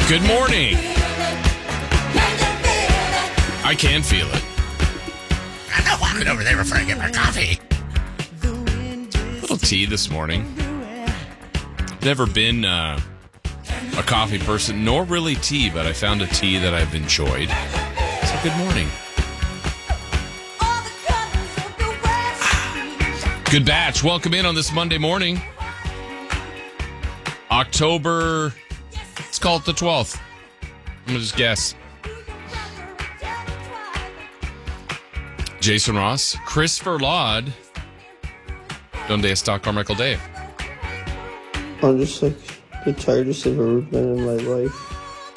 Good morning. I can feel it. I'm not walking over there before I get my coffee. Little tea this morning. Never been a coffee person, nor really tea, but I found a tea that I've enjoyed. So good morning. Good batch. Welcome in on this Monday morning. October, let's call it the 12th. I'm going to just guess. Jason Ross, Chris Verlaud. Donde está Carmichael Dave? I'm just like the tiredest I've ever been in my life.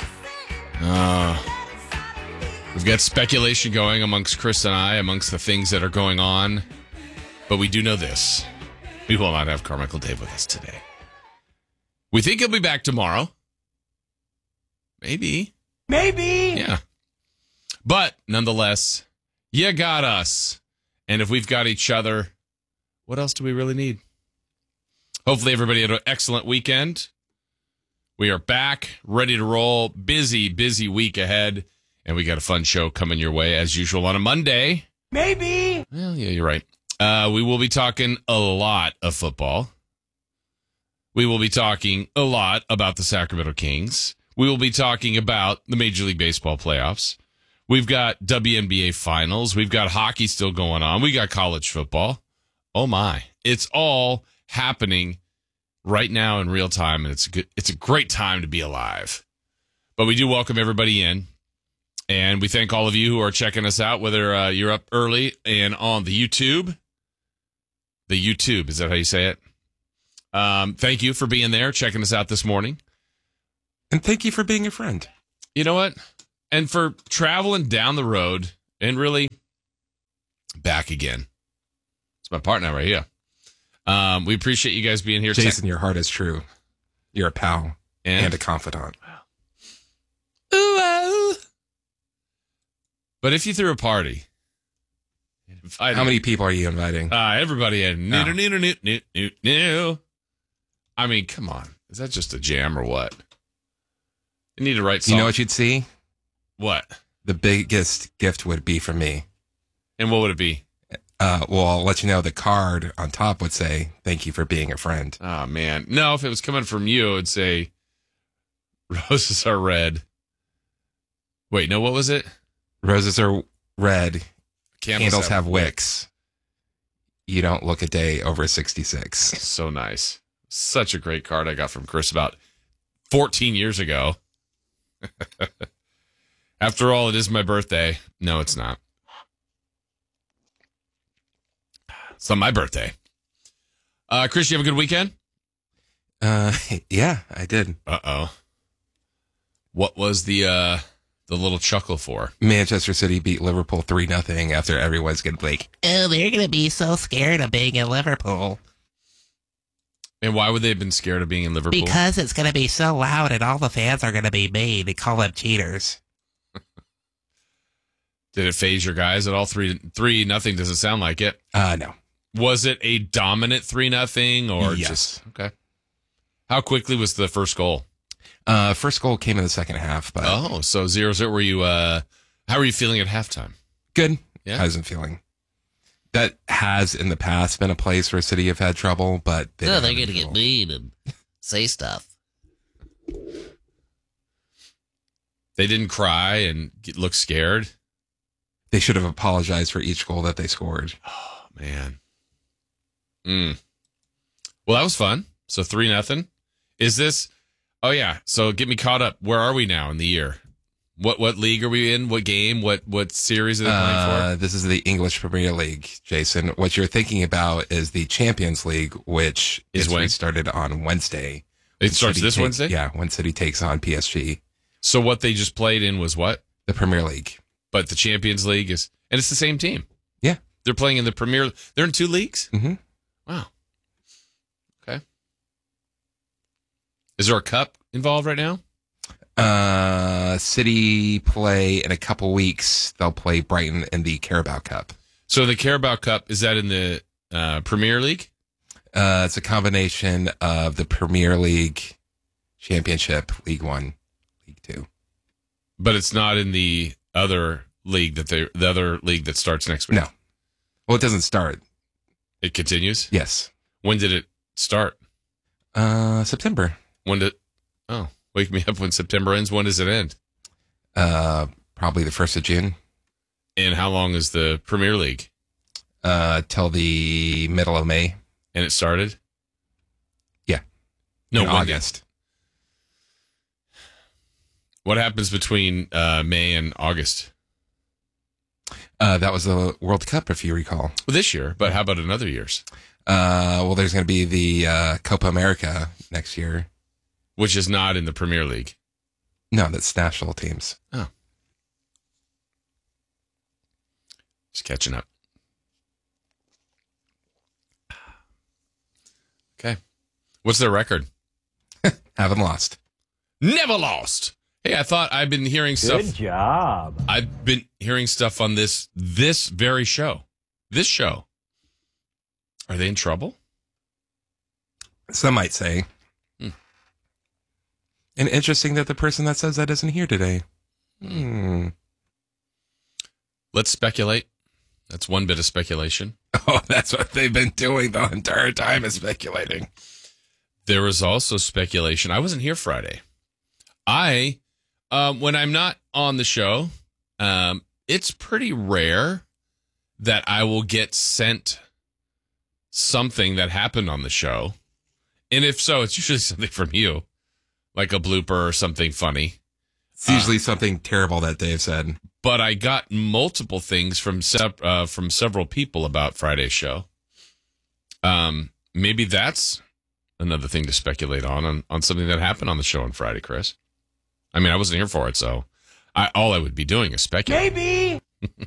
We've got speculation going amongst Chris and I, amongst the things that are going on. But we do know this. We will not have Carmichael Dave with us today. We think he'll be back tomorrow. Maybe. Yeah. But nonetheless, you got us. And if we've got each other, what else do we really need? Hopefully everybody had an excellent weekend. We are back, ready to roll. Busy week ahead. And we got a fun show coming your way as usual on a Monday. Maybe. Well, yeah, you're right. We will be talking a lot of football. We will be talking a lot about the Sacramento Kings. We will be talking about the Major League Baseball playoffs. We've got WNBA finals. We've got hockey still going on. We got college football. Oh my. It's all happening right now in real time, and it's a great time to be alive. But we do welcome everybody in, and we thank all of you who are checking us out, whether you're up early and on the YouTube. The YouTube, is that how you say it? Thank you for being there, checking us out this morning. And thank you for being a friend. You know what? And for traveling down the road and really back again. It's my partner right here. We appreciate you guys being here. Jason, your heart is true. You're a pal and a confidant. Ooh, but if you threw a party, how many people are you inviting? Everybody in. New. I mean, come on. Is that just a jam or what? You need to write something. You know what you'd see? What? The biggest gift would be from me. And what would it be? Well, I'll let you know the card on top would say, thank you for being a friend. Oh, man. No, if it was coming from you, it would say, roses are red. Wait, no, what was it? Roses are red. Candles have wicks. You don't look a day over 66. So nice. Such a great card I got from Chris about 14 years ago. After all, it is my birthday. No, it's not. It's not my birthday. Chris, you have a good weekend? Yeah, I did. Uh-oh. What was the little chuckle for? Manchester City beat Liverpool 3-0 after everyone's going to be like, oh, they're going to be so scared of being in Liverpool. And why would they have been scared of being in Liverpool? Because it's going to be so loud and all the fans are going to be mean. They call them cheaters. Did it phase your guys at all? 3-0 doesn't sound like it. No. Was it a dominant 3-0 or yes. just okay? How quickly was the first goal? First goal came in the second half, but so 0-0. Were you? How were you feeling at halftime? Good. Yeah, I wasn't feeling. That has in the past been a place where City have had trouble, but they're going to get mean and say stuff. They didn't cry and look scared. They should have apologized for each goal that they scored. Oh man. Well, that was fun. So 3-0. Is this? Oh yeah. So get me caught up. Where are we now in the year? What league are we in? What game? What series are they playing for? This is the English Premier League, Jason. What you're thinking about is the Champions League, which is restarted on Wednesday. It starts this Wednesday? Yeah, when City takes on PSG. So what they just played in was what? The Premier League. But the Champions League is, and it's the same team. Yeah. They're playing in the Premier. They're in 2 leagues? Mm-hmm. Wow. Okay. Is there a cup involved right now? City play in a couple weeks. They'll play Brighton in the Carabao Cup. So the Carabao Cup, is that in the Premier League? It's a combination of the Premier League, Championship, League One, League too. But it's not in the other league the other league that starts next week. No. Well, it doesn't start. It continues? Yes. When did it start? September. Wake me up when September ends. When does it end? Probably the 1st of June. And how long is the Premier League? Till the middle of May. And it started? Yeah. No, in August. What happens between May and August? That was the World Cup, if you recall. Well, this year, but how about in other years? Well, there's going to be the Copa America next year. Which is not in the Premier League. No, that's national teams. Oh. Just catching up. Okay. What's their record? Haven't lost. Never lost. Hey, I thought I've been hearing stuff. Good job. I've been hearing stuff on this very show. This show. Are they in trouble? Some might say. And interesting that the person that says that isn't here today. Let's speculate. That's one bit of speculation. Oh, that's what they've been doing the entire time, is speculating. There was also speculation. I wasn't here Friday. When I'm not on the show, it's pretty rare that I will get sent something that happened on the show. And if so, it's usually something from you, like a blooper or something funny. It's usually something terrible that Dave said. But I got multiple things from several people about Friday's show. Maybe that's another thing to speculate on something that happened on the show on Friday, Chris. I mean, I wasn't here for it, so all I would be doing is speculating. Maybe.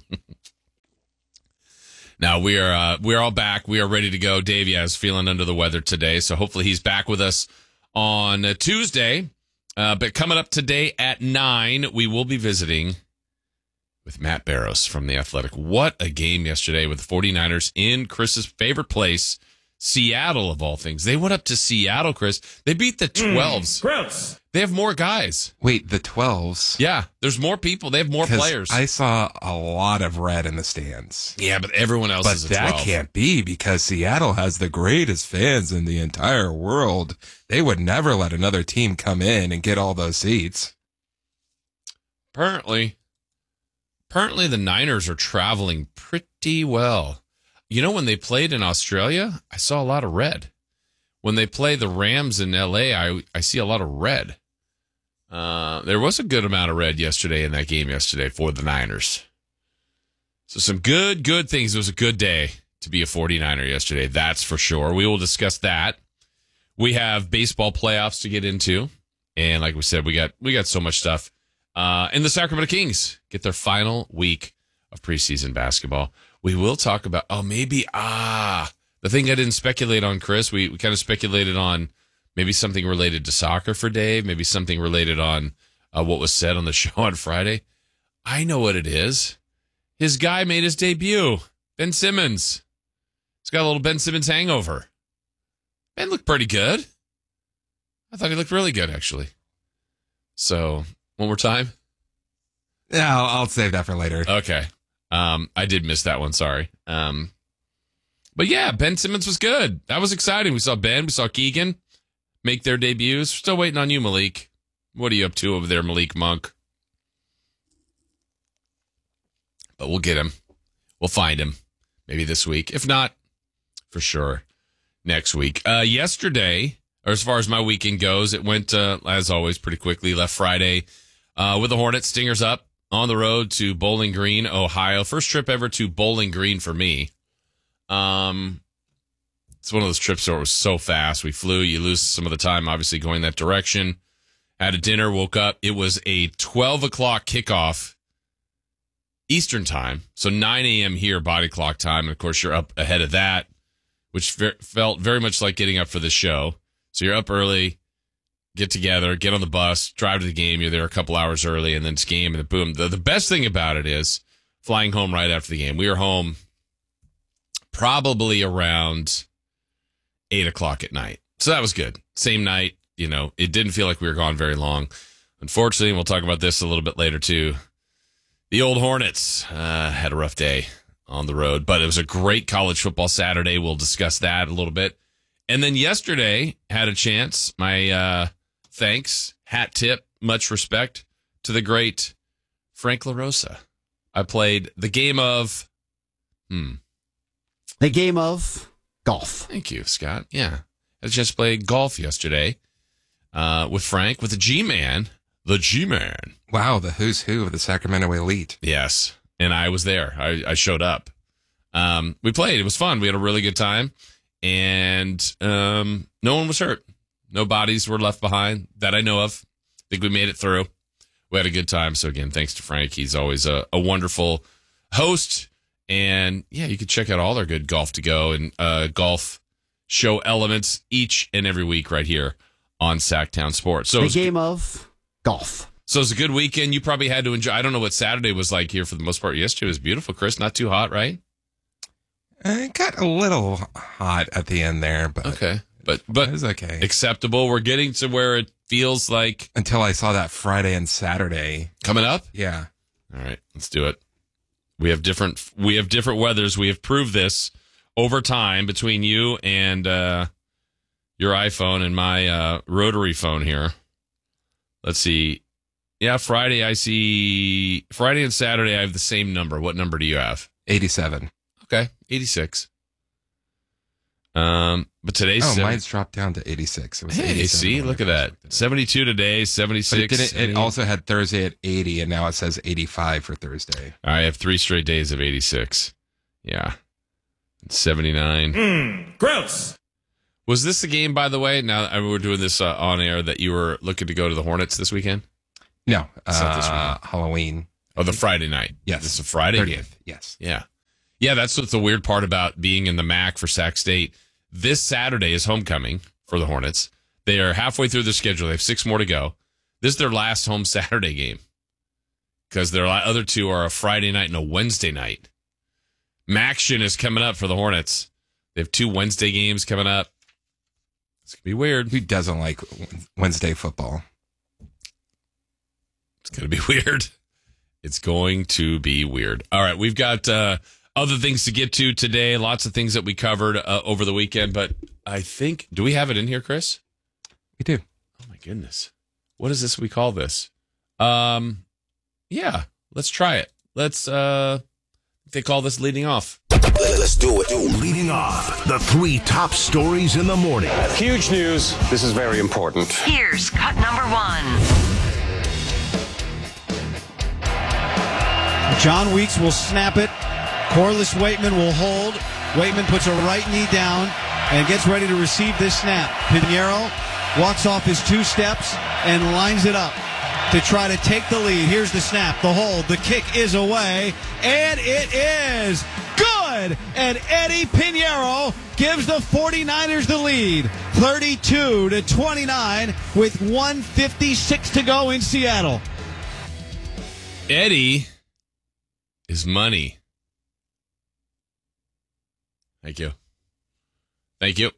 Now we're all back. We are ready to go. Dave, is feeling under the weather today, so hopefully he's back with us on Tuesday. But coming up today at 9, we will be visiting with Matt Barrows from The Athletic. What a game yesterday with the 49ers in Chris's favorite place, Seattle, of all things. They went up to Seattle, Chris. They beat the 12s. Gross. They have more guys. Wait, the 12s? Yeah, there's more people. They have more players. I saw a lot of red in the stands. Yeah, but everyone else is a 12. But that can't be, because Seattle has the greatest fans in the entire world. They would never let another team come in and get all those seats. Apparently the Niners are traveling pretty well. You know, when they played in Australia, I saw a lot of red. When they play the Rams in L.A., I see a lot of red. There was a good amount of red yesterday in that game yesterday for the Niners. So some good things. It was a good day to be a 49er yesterday, that's for sure. We will discuss that. We have baseball playoffs to get into. And like we said, we got so much stuff. And the Sacramento Kings get their final week of preseason basketball. We will talk about, the thing I didn't speculate on, Chris. We kind of speculated on maybe something related to soccer for Dave, maybe something related on what was said on the show on Friday. I know what it is. His guy made his debut, Ben Simmons. He's got a little Ben Simmons hangover. Ben looked pretty good. I thought he looked really good, actually. So, one more time? Yeah, I'll save that for later. Okay. I did miss that one, sorry. But yeah, Ben Simmons was good. That was exciting. We saw Ben, we saw Keegan make their debuts. We're still waiting on you, Malik. What are you up to over there, Malik Monk? But we'll get him. We'll find him. Maybe this week. If not, for sure, next week. Yesterday, or as far as my weekend goes, it went, as always, pretty quickly. Left Friday with the Hornets. Stingers up on the road to Bowling Green, Ohio. First trip ever to Bowling Green for me. It's one of those trips where it was so fast. We flew. You lose some of the time, obviously, going that direction. Had a dinner, woke up. It was a 12 o'clock kickoff Eastern time. So 9 a.m. here, body clock time. And, of course, you're up ahead of that, which felt very much like getting up for the show. So you're up early, get together, get on the bus, drive to the game. You're there a couple hours early, and then it's game, and then boom. The best thing about it is flying home right after the game. We were home probably around 8 o'clock at night. So that was good. Same night, it didn't feel like we were gone very long. Unfortunately, we'll talk about this a little bit later, too. The old Hornets had a rough day on the road, but it was a great college football Saturday. We'll discuss that a little bit. And then yesterday, had a chance. My thanks, hat tip, much respect to the great Frank LaRosa. I played the game of... The game of golf. Thank you, Scott. Yeah. I just played golf yesterday with Frank, with the G-Man. The G-Man. Wow, the who's who of the Sacramento Elite. Yes. And I was there. I showed up. We played. It was fun. We had a really good time. And no one was hurt. No bodies were left behind that I know of. I think we made it through. We had a good time. So, again, thanks to Frank. He's always a wonderful host. And, yeah, you can check out all their good Golf to Go and golf show elements each and every week right here on Sacktown Sports. So the game of golf. So it's a good weekend. You probably had to enjoy. I don't know what Saturday was like here for the most part. Yesterday was beautiful, Chris. Not too hot, right? It got a little hot at the end there, but okay. But it was okay. Acceptable. We're getting to where it feels like until I saw that Friday and Saturday coming up. Yeah. All right, let's do it. We have different weathers. We have proved this over time between you and your iPhone and my rotary phone here. Let's see. Yeah, Friday and Saturday I have the same number. What number do you have? 87. Okay, 86. But today's mine's dropped down to 86. It was hey, see, look at that. 72 today, 76. But it also had Thursday at 80, and now it says 85 for Thursday. I have 3 straight days of 86. Yeah. 79. Gross. Was this the game, by the way, now we're doing this on air, that you were looking to go to the Hornets this weekend? No. It's not this weekend. Halloween. Oh, the Friday night. Yes. This is a Friday 30th. game. Yes. Yeah. Yeah, that's what's the weird part about being in the MAC for Sac State. This Saturday is homecoming for the Hornets. They are halfway through their schedule. They have 6 more to go. This is their last home Saturday game because their other 2 are a Friday night and a Wednesday night. Maction is coming up for the Hornets. They have 2 Wednesday games coming up. It's going to be weird. Who doesn't like Wednesday football? It's going to be weird. It's going to be weird. All right, we've got other things to get to today. Lots of things that we covered over the weekend, but I think, do we have it in here, Chris? We do. Oh my goodness. What is this we call this? Yeah, let's try it. They call this leading off. Let's do it. Leading off, the 3 top stories in the morning. Huge news. This is very important. Here's cut number 1. John Weeks will snap it. Corliss Waitman will hold. Waitman puts a right knee down and gets ready to receive this snap. Pinheiro walks off his 2 steps and lines it up to try to take the lead. Here's the snap, the hold, the kick is away, and it is good! And Eddie Pinheiro gives the 49ers the lead, 32-29 with 1:56 to go in Seattle. Eddie is money. Thank you. Thank you.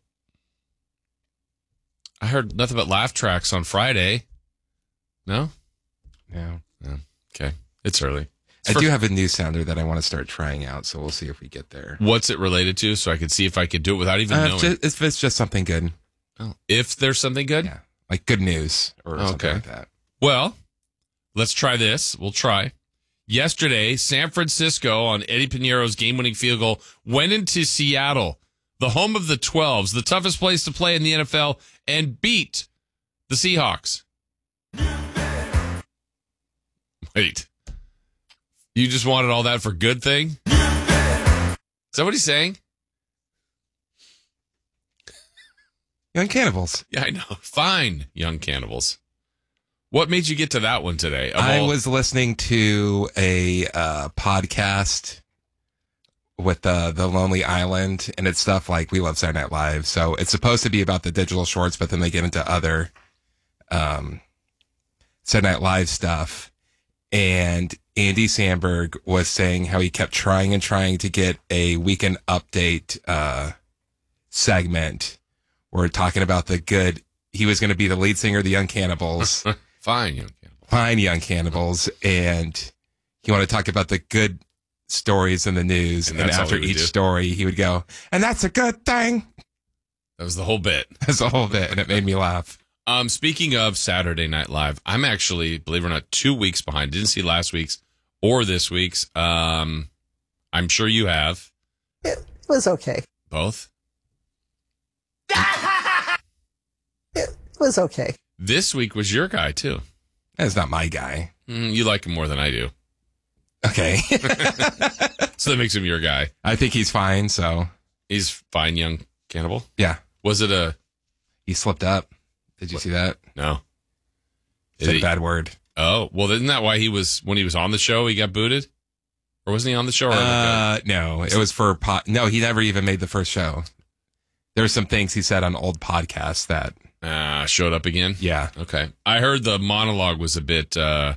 I heard nothing but laugh tracks on Friday. No? No. Okay. It's early. I do have a new sounder that I want to start trying out, so we'll see if we get there. What's it related to so I can see if I could do it without even knowing? If it's just something good. Oh. If there's something good? Yeah. Like good news or something like that. Well, let's try this. We'll try. Yesterday, San Francisco, on Eddie Pinheiro's game-winning field goal, went into Seattle, the home of the 12s, the toughest place to play in the NFL, and beat the Seahawks. Wait. You just wanted all that for good thing? Is that what he's saying? Young Cannibals. Yeah, I know. Fine, Young Cannibals. What made you get to that one today? I was listening to a podcast with the Lonely Island, and it's stuff like We Love Saturday Night Live. So it's supposed to be about the digital shorts, but then they get into other Saturday Night Live stuff. And Andy Samberg was saying how he kept trying to get a weekend update segment. We're talking about the good. He was going to be the lead singer of the Young Cannibals. Fine, Young Cannibals. Fine, young cannibals. And you want to talk about the good stories in the news. And that's all after he would each do. story, he would go, and that's a good thing. That was the whole bit. That's the whole bit. And it made me laugh. Speaking of Saturday Night Live, I'm actually, believe it or not, 2 weeks behind. Didn't see last week's or this week's. I'm sure you have. It was okay. Both? It was okay. This week was your guy, too. That's not my guy. You like him more than I do. Okay. So that makes him your guy. I think he's fine, so. He's fine, young cannibal. Yeah. Was it a... He slipped up. Did you see that? No. Said a bad word. Oh, well, isn't that why when he was on the show, he got booted? Or wasn't he on the show? No, it was for no, he never even made the first show. There were some things he said on old podcasts that showed up again? Yeah. Okay. I heard the monologue was a bit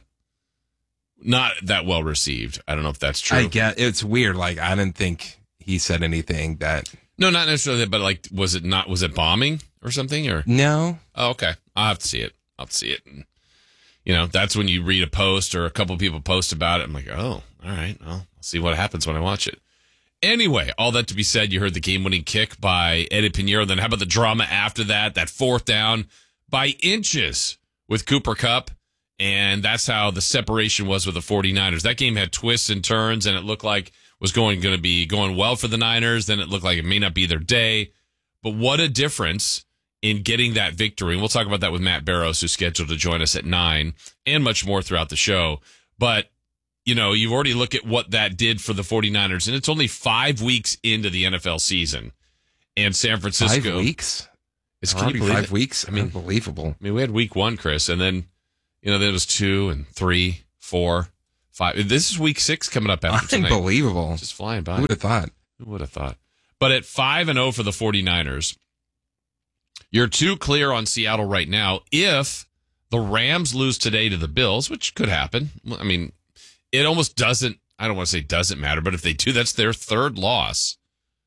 not that well received. I don't know if that's true. I get it's weird. Like, I didn't think he said anything that. No, not necessarily, but like, was it bombing or something? Or no? Oh, okay. I'll have to see it. And, that's when you read a post or a couple of people post about it. I'm like, oh, all right. Well, I'll see what happens when I watch it. Anyway, all that to be said, you heard the game-winning kick by Eddie Pinheiro. Then how about the drama after that? That fourth down by inches with Cooper Kupp. And that's how the separation was with the 49ers. That game had twists and turns, and it looked like was going to be going well for the Niners. Then it looked like it may not be their day. But what a difference in getting that victory. And we'll talk about that with Matt Barrows, who's scheduled to join us at 9, and much more throughout the show. But, you've already looked at what that did for the 49ers, and it's only 5 weeks into the NFL season. And San Francisco. 5 weeks? It's already 5 weeks? Unbelievable. I mean, we had week 1, Chris, and then, then it was 2 and 3, 4, 5. This is week 6 coming up after tonight. Unbelievable. Just flying by. Who would have thought? Who would have thought? But at 5-0 for the 49ers, you're 2 clear on Seattle right now. If the Rams lose today to the Bills, which could happen, I mean, it almost doesn't, I don't want to say doesn't matter, but if they do, that's their 3rd loss.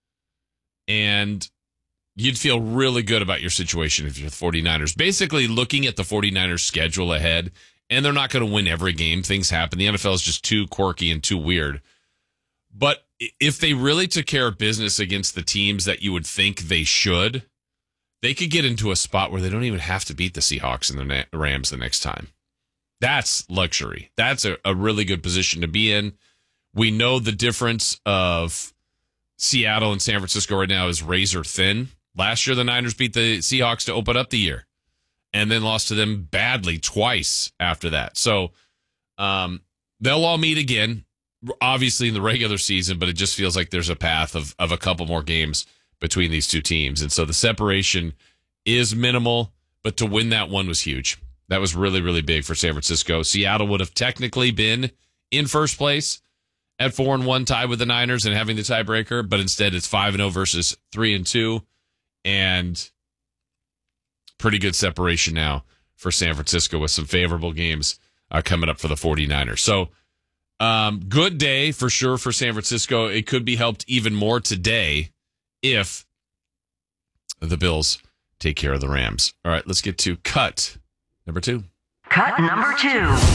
And you'd feel really good about your situation if you're the 49ers. Basically, looking at the 49ers schedule ahead, and they're not going to win every game. Things happen. The NFL is just too quirky and too weird. But if they really took care of business against the teams that you would think they should, they could get into a spot where they don't even have to beat the Seahawks and the Rams the next time. That's luxury. That's a really good position to be in. We know the difference of Seattle and San Francisco right now is razor thin. Last year, the Niners beat the Seahawks to open up the year and then lost to them badly twice after that. So they'll all meet again, obviously in the regular season, but it just feels like there's a path of a couple more games between these two teams. And so the separation is minimal, but to win that one was huge. That was really, really big for San Francisco. Seattle would have technically been in first place at 4-1, tied with the Niners and having the tiebreaker, but instead it's 5-0 versus 3-2, and pretty good separation now for San Francisco with some favorable games coming up for the 49ers. So good day for sure for San Francisco. It could be helped even more today if the Bills take care of the Rams. All right, let's get to cut number 2. Cut number 2.